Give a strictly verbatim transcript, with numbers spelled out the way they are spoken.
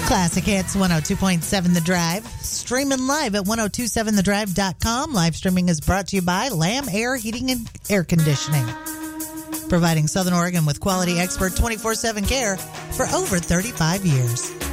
Classic Hits one oh two point seven The Drive. Streaming live at ten twenty-seven the drive dot com. Live streaming is brought to you by Lamb Air Heating and Air Conditioning. Providing Southern Oregon with quality expert twenty-four seven care for over thirty-five years.